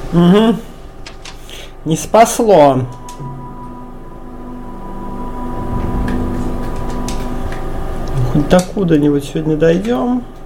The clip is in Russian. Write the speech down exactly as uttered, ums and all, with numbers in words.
Угу. Не спасло. Хоть до куда-нибудь сегодня дойдем.